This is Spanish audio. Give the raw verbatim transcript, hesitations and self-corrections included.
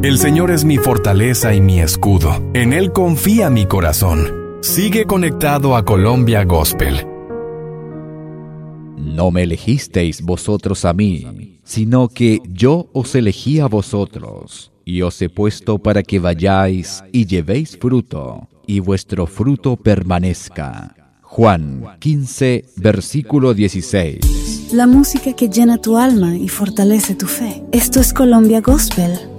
El Señor es mi fortaleza y mi escudo. En Él confía mi corazón. Sigue conectado a Colombia Gospel. No me elegisteis vosotros a mí, sino que yo os elegí a vosotros, y os he puesto para que vayáis y llevéis fruto, y vuestro fruto permanezca. Juan quince, versículo dieciséis. La música que llena tu alma y fortalece tu fe. Esto es Colombia Gospel.